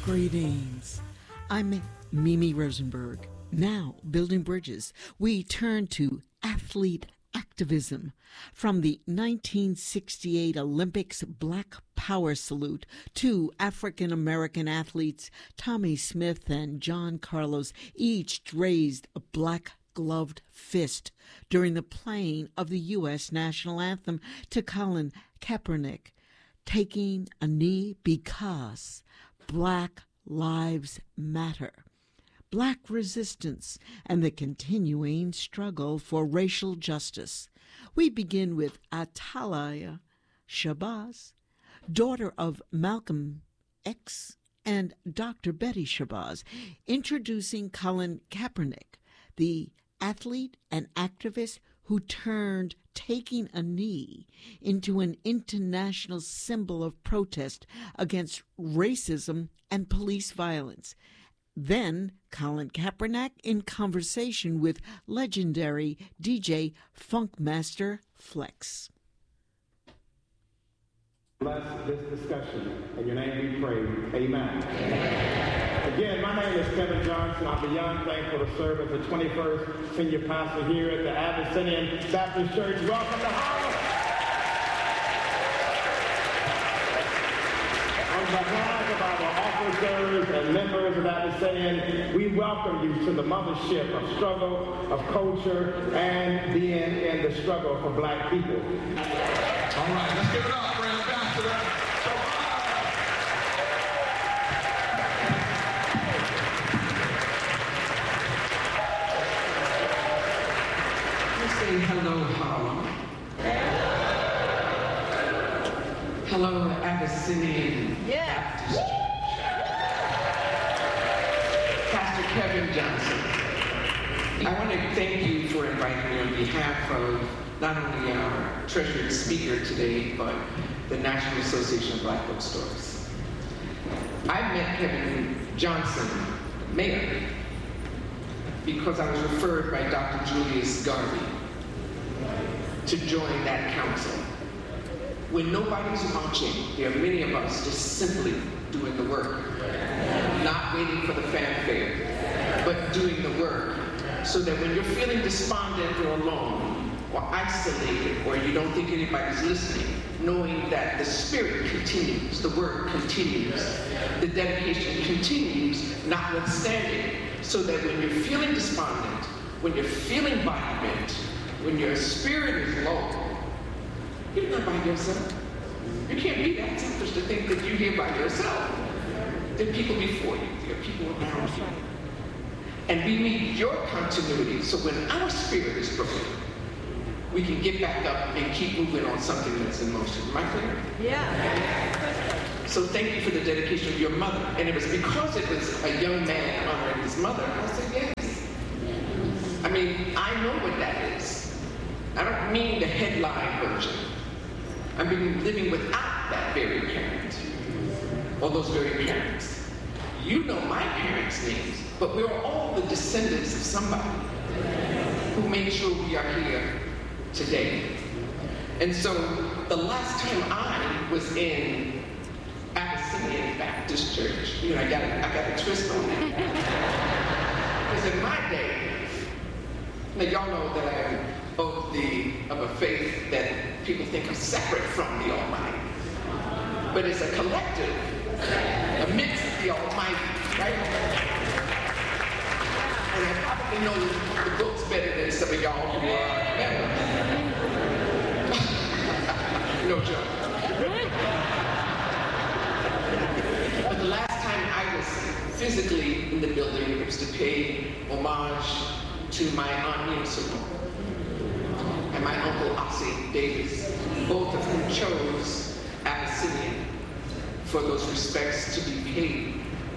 Greetings. I'm Mimi Rosenberg. Now, building bridges, we turn to athlete activism. From the 1968 Olympics Black Power Salute to African American athletes Tommie Smith and John Carlos each raised a black gloved fist during the playing of the U.S. national anthem to Colin Kaepernick, taking a knee because Black Lives Matter. Black resistance and the continuing struggle for racial justice. We begin with Atalaya Shabazz, daughter of Malcolm X and Dr. Betty Shabazz, introducing Colin Kaepernick, the athlete and activist who turned taking a knee into an international symbol of protest against racism and police violence. Then Colin Kaepernick in conversation with legendary DJ Funkmaster Flex. Bless this discussion. In your name we pray. Amen. Again, my name is Kevin Johnson. I'm beyond thankful to serve as the 21st senior pastor here at the Abyssinian Baptist Church. Welcome to Harlem. On behalf of our officers and members of Abyssinian, we welcome you to the mothership of struggle, of culture, and being in the struggle for black people. All right, let's give it up for Ambassador. Say hello, Harlem. Hello, Abyssinian Baptist Church. Pastor Kevin Johnson, I want to thank you for inviting me on behalf of not only our treasured speaker today, but the National Association of Black Bookstores. I met Kevin Johnson, mayor, because I was referred by Dr. Julius Garvey to join that council. When nobody's watching, there are many of us just simply doing the work, not waiting for the fanfare, but doing the work, so that when you're feeling despondent or alone, or isolated, or you don't think anybody's listening, knowing that the spirit continues, the work continues, the dedication continues, notwithstanding, so that when you're feeling despondent, when you're feeling body bent, when your spirit is low, you're not by yourself. You can't be that selfish to think that you're here by yourself. There are people before you, there are people around you. And we need your continuity, so when our spirit is broken, we can get back up and keep moving on something that's in motion. Am I clear? Yeah. So thank you for the dedication of your mother. And it was because it was a young man honoring his mother, I said yes. I mean, I know what that is. I don't mean the headline version. I've been living without that very parent, or those very parents. You know my parents' names, but we're all the descendants of somebody who made sure we are here today. And so the last time I was in Abyssinian Baptist Church, you know, I got a twist on that. Because in my day, now y'all know that I am both of a faith that people think are separate from the Almighty, but it's a collective amidst the Almighty, right? And I probably know the books better than some of y'all who are members. No joke. But the last time I was physically in the building, it was to pay homage to my Aunt Nina Simone and my Uncle Ossie Davis, both of whom chose Abyssinian for those respects to be paid.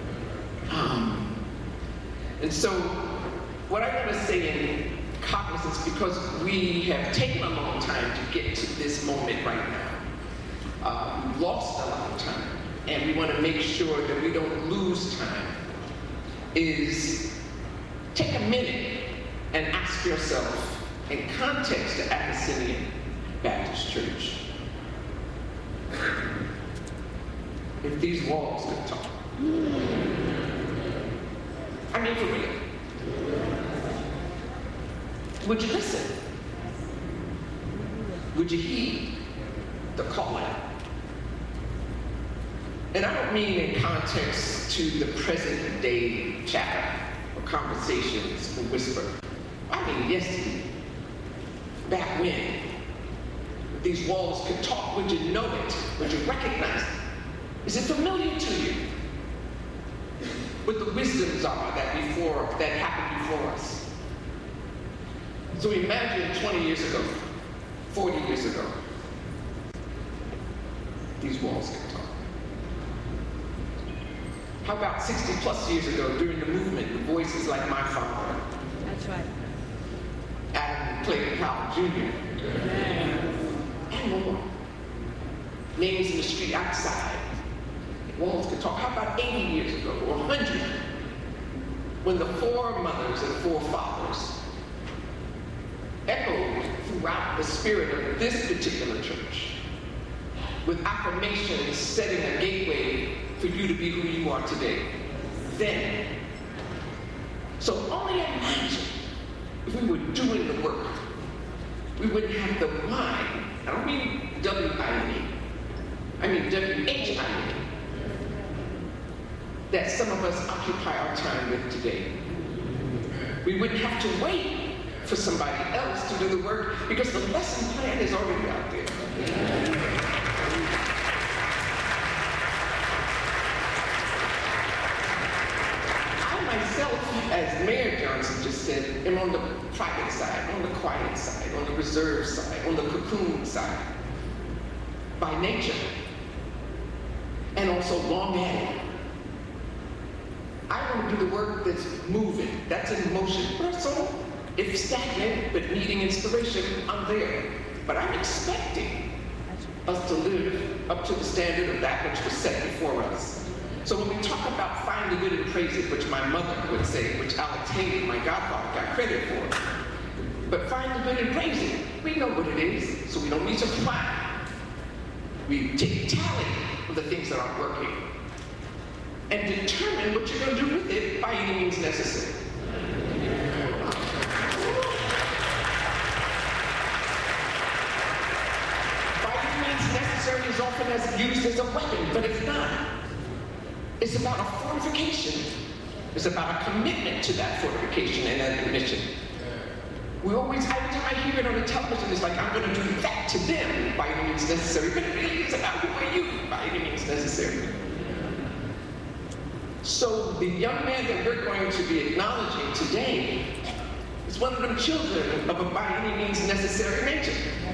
And so what I want to say in cognizance, because we have taken a long time to get to this moment right now, we've lost a lot of time, and we want to make sure that we don't lose time, is take a minute and ask yourself, in context to Abyssinian Baptist Church, if these walls could talk, I mean, for real. Would you listen? Would you heed the calling? And I don't mean in context to the present day chatter or conversations or whisper. I mean yesterday, back when these walls could talk. Would you know it? Would you recognize it? Is it familiar to you? What the wisdoms are that happened before us. So imagine 20 years ago, 40 years ago, these walls could talk. How about 60 plus years ago, during the movement, the voices like my father? That's right. Adam Clayton Powell Jr. And more. Names in the street outside. Walls could talk. How about 80 years ago, or 100? When the foremothers and forefathers echoed throughout the spirit of this particular church, with affirmations setting a gateway for you to be who you are today. Then. So only imagine if we were doing the work. We wouldn't have the mind. I don't mean W-I-N-E. I mean W-H-I-N-E. That some of us occupy our time with today. We wouldn't have to wait for somebody else to do the work because the lesson plan is already out there. Myself, as Mayor Johnson just said, am on the private side, on the quiet side, on the reserve side, on the cocoon side, by nature, and also long at it. I want to do the work that's moving, that's in motion, but also, if stagnant, but needing inspiration, I'm there. But I'm expecting us to live up to the standard of that which was set before us. So when we talk about find the good and praise it, which my mother would say, which Alex Haley, my godfather, got credit for, but find the good and praise it, we know what it is, so we don't need to plan. We take tally of the things that aren't working and determine what you're going to do with it by any means necessary. By any means necessary is often used as a weapon, but it's not. It's about a fortification. It's about a commitment to that fortification and that mission. We always, every time I hear it on the television, it's like, I'm going to do that to them by any means necessary. But it really is about who are you by any means necessary. So the young man that we're going to be acknowledging today is one of them children of a by any means necessary nature.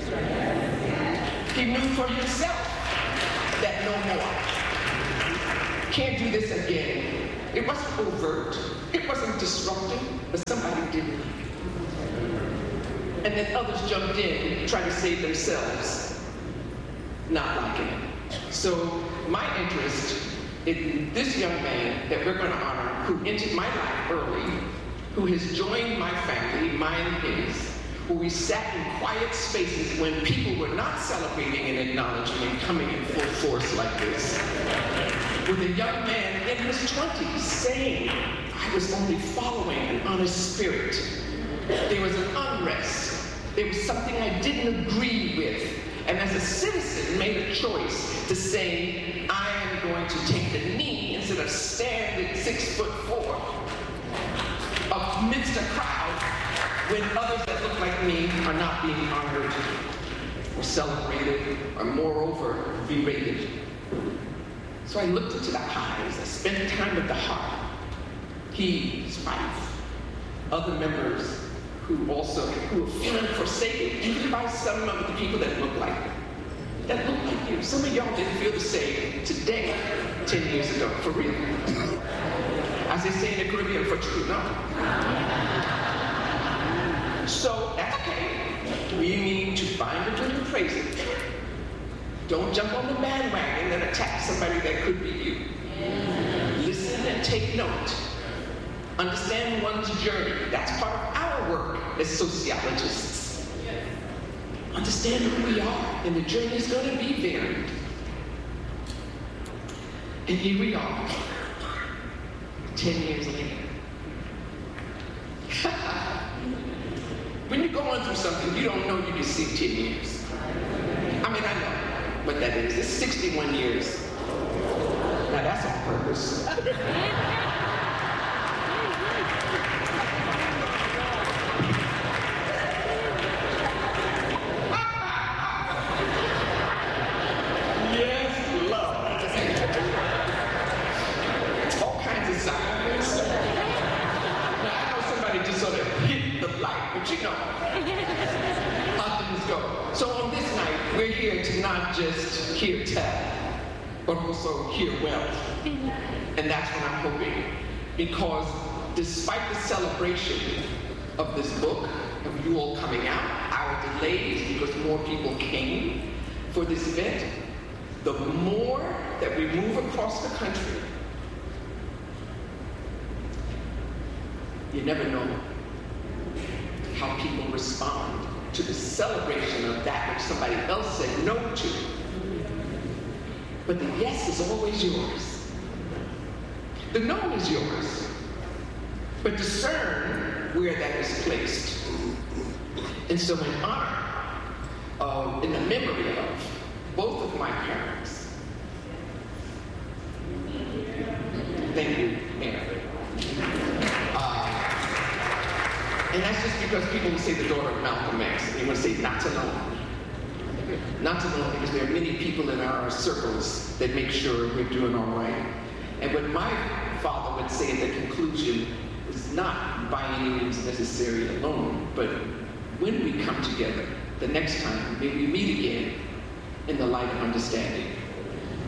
He knew for himself that no more. Can't do this again. It wasn't overt, it wasn't disruptive, but somebody did it. And then others jumped in, tried to save themselves, not liking it. So my interest in this young man that we're going to honor, who entered my life early, who has joined my family, mine and his, where we sat in quiet spaces when people were not celebrating and acknowledging and coming in full force like this. With a young man in his 20s saying, I was only following an honest spirit. There was an unrest. There was something I didn't agree with. And as a citizen, made a choice to say, I am going to take the knee instead of standing 6'4" amidst a crowd when others that look like me are not being honored or celebrated or moreover berated. So I looked into the eyes, I spent time with the heart. He, his wife, other members who were feeling forsaken, even by some of the people that look like them, that look like you. Some of y'all didn't feel the same today, 10 years ago, for real. As they say in the Caribbean, for true, no. So that's okay. We need to find the good and praise it. Don't jump on the bandwagon and attack somebody that could be you. Listen and take note. Understand one's journey. That's part of our work as sociologists. Understand who we are, and the journey is going to be varied. And here we are. 10 years later. When you're going through something, you don't know you can see 10 years. I mean, I know what that is. It's 61 years. Now that's on purpose. Yes, Lord. All kinds of signs. Now I know somebody just sort of hit the light, but you know how things go. So on this night, we're here to not just hear tell, but also hear well. And that's what I'm hoping. Because despite the celebration of this book, of you all coming out, our delays because more people came for this event, the more that we move across the country, you never know how people respond to the celebration of that which somebody else said no to. But the yes is always yours. The no is yours. But discern where that is placed. And so in honor, in the memory of both of my parents, thank you, Mary. And that's just because people will say the daughter of Malcolm X, and they want to say not alone. Not alone, because there are many people in our circles that make sure we're doing all right. And what my father would say at the conclusion is not by any means necessary alone, but when we come together the next time, may we meet again in the light of understanding.